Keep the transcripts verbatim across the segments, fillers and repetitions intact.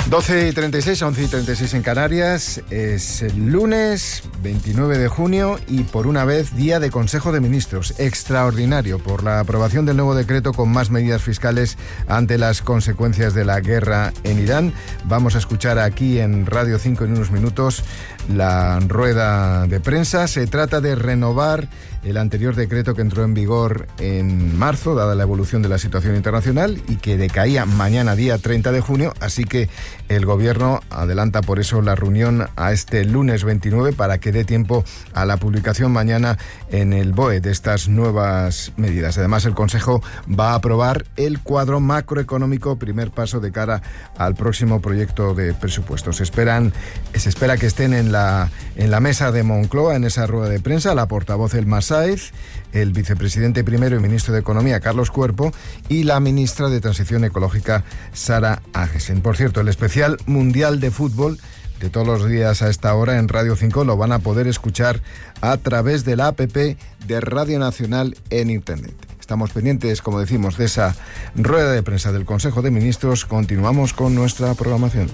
doce y treinta y seis, once y treinta y seis en Canarias. Es el lunes veintinueve de junio y por una vez día de Consejo de Ministros extraordinario por la aprobación del nuevo decreto con más medidas fiscales ante las consecuencias de la guerra en Irán. Vamos a escuchar aquí en Radio cinco en unos minutos la rueda de prensa. Se trata de renovar el anterior decreto que entró en vigor en marzo, dada la evolución de la situación internacional, y que decaía mañana día treinta de junio, así que el Gobierno adelanta por eso la reunión a este lunes veintinueve para que dé tiempo a la publicación mañana en el B O E de estas nuevas medidas. Además, el Consejo va a aprobar el cuadro macroeconómico, primer paso de cara al próximo proyecto de presupuestos. Se esperan, se espera que estén en la, en la mesa de Moncloa, en esa rueda de prensa, la portavoz Elma Sáez, el vicepresidente primero y ministro de Economía, Carlos Cuerpo, y la ministra de Transición Ecológica, Sara Agesen. Por cierto, el especial mundial de fútbol de todos los días a esta hora en Radio cinco lo van a poder escuchar a través de la app de Radio Nacional en Internet. Estamos pendientes, como decimos, de esa rueda de prensa del Consejo de Ministros. Continuamos con nuestra programación.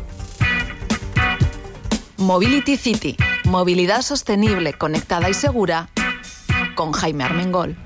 Mobility City, movilidad sostenible, conectada y segura, con Jaime Armengol.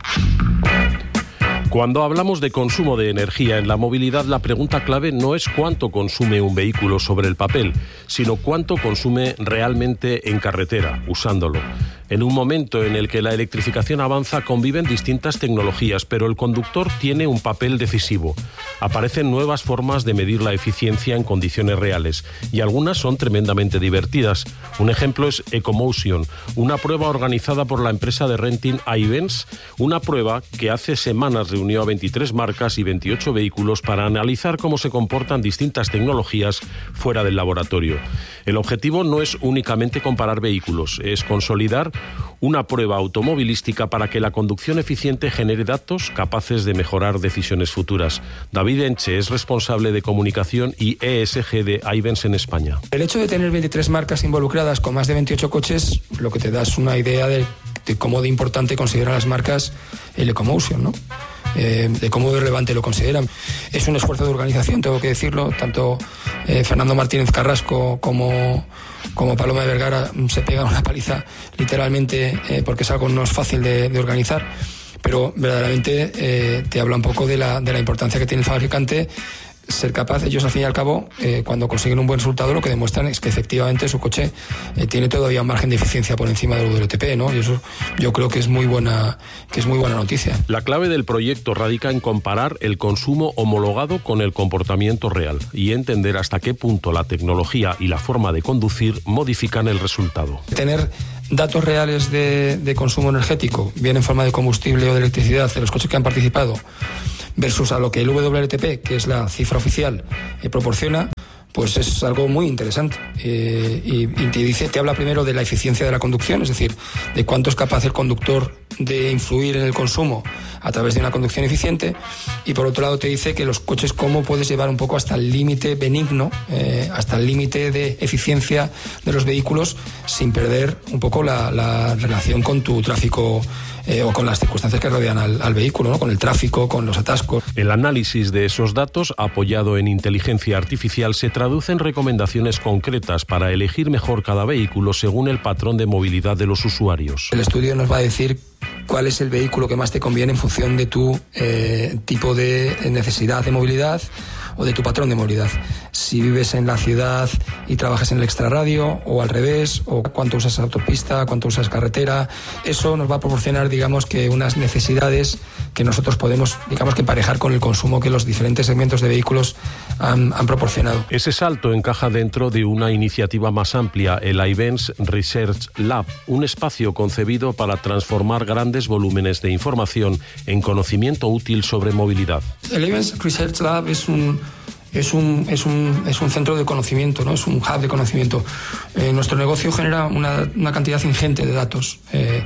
Cuando hablamos de consumo de energía en la movilidad, la pregunta clave no es cuánto consume un vehículo sobre el papel, sino cuánto consume realmente en carretera, usándolo. En un momento en el que la electrificación avanza, conviven distintas tecnologías, pero el conductor tiene un papel decisivo. Aparecen nuevas formas de medir la eficiencia en condiciones reales, y algunas son tremendamente divertidas. Un ejemplo es Ecomotion, una prueba organizada por la empresa de renting iVens, una prueba que hace semanas reunió a veintitrés marcas y veintiocho vehículos para analizar cómo se comportan distintas tecnologías fuera del laboratorio. El objetivo no es únicamente comparar vehículos, es consolidar una prueba automovilística para que la conducción eficiente genere datos capaces de mejorar decisiones futuras. David Enche es responsable de comunicación y E S G de iVens en España. El hecho de tener veintitrés marcas involucradas con más de veintiocho coches, lo que te da es una idea de, de cómo de importante consideran las marcas el Ecomotion, ¿no? Eh, de cómo de relevante lo consideran. Es un esfuerzo de organización, tengo que decirlo. Tanto eh, Fernando Martínez Carrasco como, como Paloma de Vergara se pegan una paliza literalmente eh, porque es algo no es fácil de, de organizar, pero verdaderamente eh, te habla un poco de la, de la importancia que tiene el fabricante ser capaz. Ellos al fin y al cabo, eh, cuando consiguen un buen resultado, lo que demuestran es que efectivamente su coche eh, tiene todavía un margen de eficiencia por encima del W L T P, ¿no? Y eso yo creo que es muy buena, que es muy buena noticia. La clave del proyecto radica en comparar el consumo homologado con el comportamiento real y entender hasta qué punto la tecnología y la forma de conducir modifican el resultado. Tener datos reales de, de consumo energético, bien en forma de combustible o de electricidad, de los coches que han participado, versus a lo que el W L T P, que es la cifra oficial, eh, proporciona, pues es algo muy interesante. Eh, y, y te dice, te habla primero de la eficiencia de la conducción, es decir, de cuánto es capaz el conductor de influir en el consumo a través de una conducción eficiente, y por otro lado te dice que los coches cómo puedes llevar un poco hasta el límite benigno, eh, hasta el límite de eficiencia de los vehículos sin perder un poco la, la relación con tu tráfico eh, o con las circunstancias que rodean al, al vehículo, ¿no? Con el tráfico, con los atascos. El análisis de esos datos, apoyado en inteligencia artificial, se traduce en recomendaciones concretas para elegir mejor cada vehículo según el patrón de movilidad de los usuarios. El estudio nos va a decir cuál es el vehículo que más te conviene en función de tu eh, tipo de necesidad de movilidad o de tu patrón de movilidad. Si vives en la ciudad y trabajas en el extrarradio, o al revés, o cuánto usas autopista, cuánto usas carretera. Eso nos va a proporcionar, digamos, que unas necesidades que nosotros podemos, digamos, que emparejar con el consumo que los diferentes segmentos de vehículos han, han proporcionado. Ese salto encaja dentro de una iniciativa más amplia, el iVens Research Lab, un espacio concebido para transformar grandes volúmenes de información en conocimiento útil sobre movilidad. El iVens Research Lab es un Es un, es, un, es un centro de conocimiento, ¿no? Es un hub de conocimiento. Eh, nuestro negocio genera una, una cantidad ingente de datos, eh,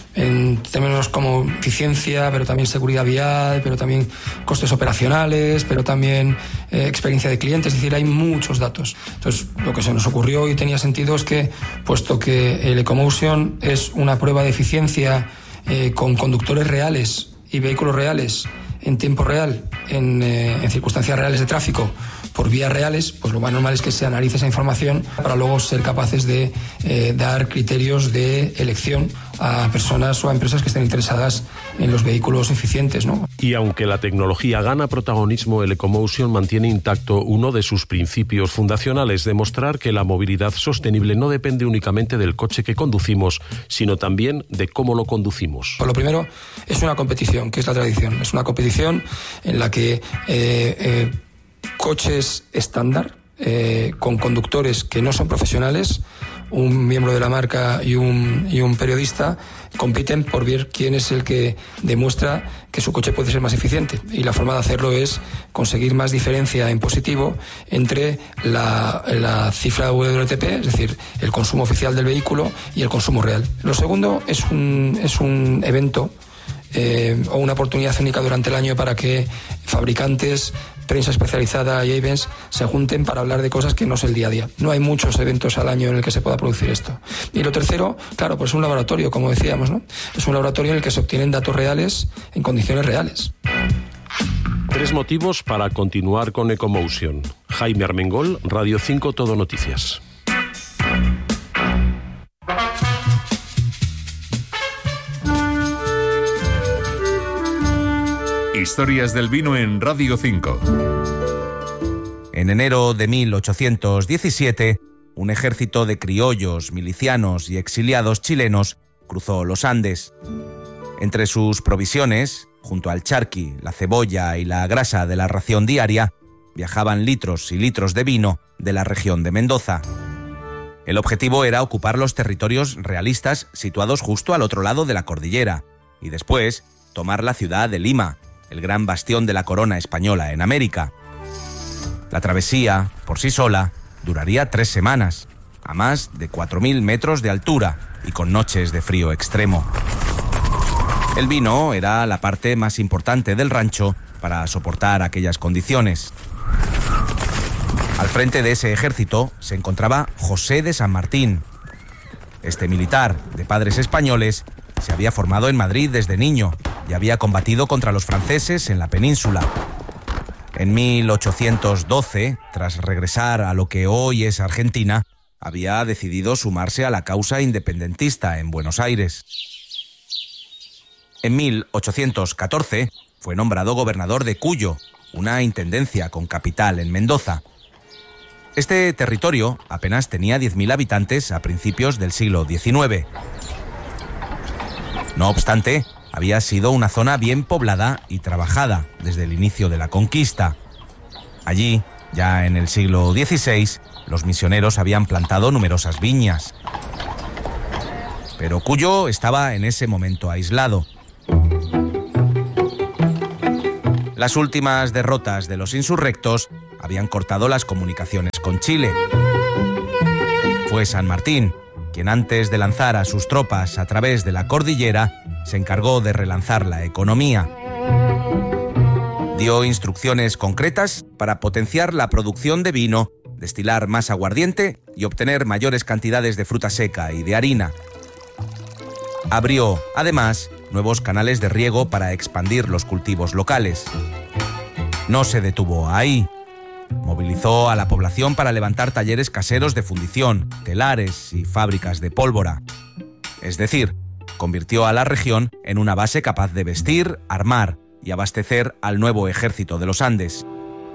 en términos como eficiencia, pero también seguridad vial, pero también costes operacionales, pero también eh, experiencia de cliente. Es decir, hay muchos datos. Entonces, lo que se nos ocurrió y tenía sentido es que, puesto que el Ecomotion es una prueba de eficiencia eh, con conductores reales y vehículos reales, en tiempo real, en, eh, en circunstancias reales de tráfico, por vías reales, pues lo más normal es que se analice esa información para luego ser capaces de eh, dar criterios de elección a personas o a empresas que estén interesadas en los vehículos eficientes, ¿no? Y aunque la tecnología gana protagonismo, el Ecomotion mantiene intacto uno de sus principios fundacionales: demostrar que la movilidad sostenible no depende únicamente del coche que conducimos, sino también de cómo lo conducimos. Por lo primero, es una competición, que es la tradición. Es una competición en la que eh, eh, coches estándar, eh, con conductores que no son profesionales, un miembro de la marca y un, y un periodista compiten por ver quién es el que demuestra que su coche puede ser más eficiente. Y la forma de hacerlo es conseguir más diferencia en positivo entre la, la cifra W L T P, es decir, el consumo oficial del vehículo, y el consumo real. Lo segundo es un, es un evento eh, o una oportunidad única durante el año para que fabricantes, prensa especializada y events se junten para hablar de cosas que no es el día a día. No hay muchos eventos al año en el que se pueda producir esto. Y lo tercero, claro, pues es un laboratorio, como decíamos, ¿no? Es un laboratorio en el que se obtienen datos reales en condiciones reales. Tres motivos para continuar con Ecomotion. Jaime Armengol, Radio cinco Todo Noticias. Historias del vino en Radio cinco. En enero de mil ochocientos diecisiete, un ejército de criollos, milicianos y exiliados chilenos cruzó los Andes. Entre sus provisiones, junto al charqui, la cebolla y la grasa de la ración diaria, viajaban litros y litros de vino de la región de Mendoza. El objetivo era ocupar los territorios realistas situados justo al otro lado de la cordillera y después tomar la ciudad de Lima, el gran bastión de la corona española en América. La travesía, por sí sola, duraría tres semanas, a más de cuatro mil metros de altura y con noches de frío extremo. El vino era la parte más importante del rancho para soportar aquellas condiciones. Al frente de ese ejército se encontraba José de San Martín. Este militar, de padres españoles, se había formado en Madrid desde niño y había combatido contra los franceses en la península. En mil ochocientos doce, tras regresar a lo que hoy es Argentina, había decidido sumarse a la causa independentista en Buenos Aires. En mil ochocientos catorce fue nombrado gobernador de Cuyo, una intendencia con capital en Mendoza. Este territorio apenas tenía diez mil habitantes a principios del siglo diecinueve. No obstante, había sido una zona bien poblada y trabajada desde el inicio de la conquista. Allí, ya en el siglo dieciséis, los misioneros habían plantado numerosas viñas. Pero Cuyo estaba en ese momento aislado. Las últimas derrotas de los insurrectos habían cortado las comunicaciones con Chile. Fue San Martín quien, antes de lanzar a sus tropas a través de la cordillera, se encargó de relanzar la economía. Dio instrucciones concretas para potenciar la producción de vino, destilar más aguardiente y obtener mayores cantidades de fruta seca y de harina. Abrió, además, nuevos canales de riego para expandir los cultivos locales. No se detuvo ahí. Movilizó a la población para levantar talleres caseros de fundición, telares y fábricas de pólvora. Es decir, convirtió a la región en una base capaz de vestir, armar y abastecer al nuevo ejército de los Andes.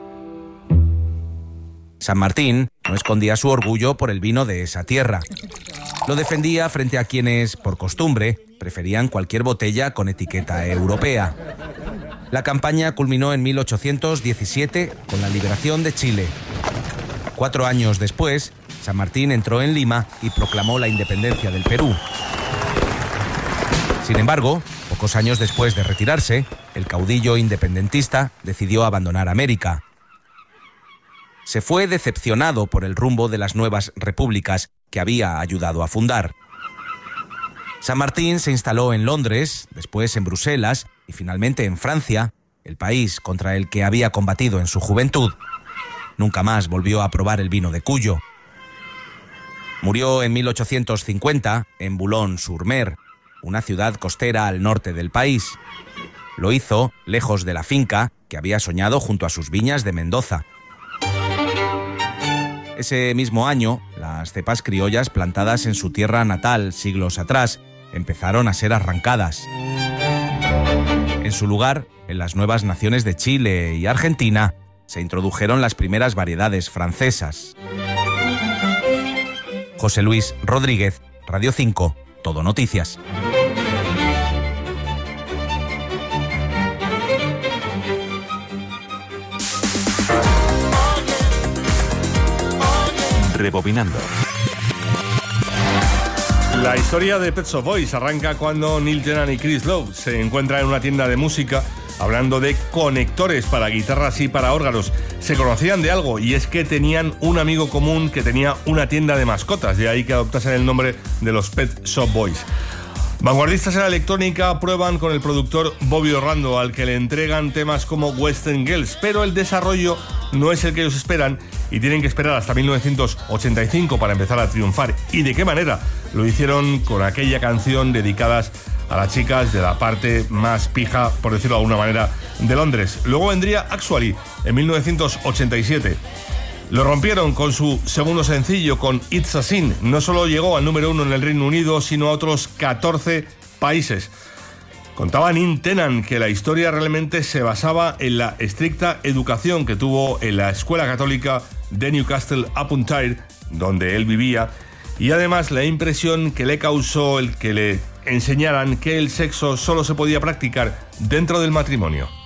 San Martín no escondía su orgullo por el vino de esa tierra. Lo defendía frente a quienes, por costumbre, preferían cualquier botella con etiqueta europea. La campaña culminó en mil ochocientos diecisiete con la liberación de Chile. Cuatro años después, San Martín entró en Lima y proclamó la independencia del Perú. Sin embargo, pocos años después de retirarse, el caudillo independentista decidió abandonar América. Se fue decepcionado por el rumbo de las nuevas repúblicas que había ayudado a fundar. San Martín se instaló en Londres, después en Bruselas y finalmente en Francia, el país contra el que había combatido en su juventud. Nunca más volvió a probar el vino de Cuyo. Murió en mil ochocientos cincuenta en Boulogne-sur-Mer, una ciudad costera al norte del país. Lo hizo lejos de la finca que había soñado junto a sus viñas de Mendoza. Ese mismo año, las cepas criollas plantadas en su tierra natal siglos atrás empezaron a ser arrancadas. En su lugar, en las nuevas naciones de Chile y Argentina, se introdujeron las primeras variedades francesas. José Luis Rodríguez, Radio cinco, Todo Noticias. Rebobinando. La historia de Pet Shop Boys arranca cuando Neil Tennant y Chris Lowe se encuentran en una tienda de música hablando de conectores para guitarras y para órganos. Se conocían de algo, y es que tenían un amigo común que tenía una tienda de mascotas, de ahí que adoptasen el nombre de los Pet Shop Boys. Vanguardistas en la electrónica prueban con el productor Bobby Orlando, al que le entregan temas como Western Girls, pero el desarrollo no es el que ellos esperan y tienen que esperar hasta mil novecientos ochenta y cinco para empezar a triunfar. ¿Y de qué manera? Lo hicieron con aquella canción dedicadas a las chicas de la parte más pija, por decirlo de alguna manera, de Londres. Luego vendría Actually en mil novecientos ochenta y siete. Lo rompieron con su segundo sencillo, con It's a Sin. No solo llegó al número uno en el Reino Unido, sino a otros catorce países. Contaba Neil Tennant que la historia realmente se basaba en la estricta educación que tuvo en la escuela católica de Newcastle upon Tyne, donde él vivía, y además la impresión que le causó el que le enseñaran que el sexo solo se podía practicar dentro del matrimonio.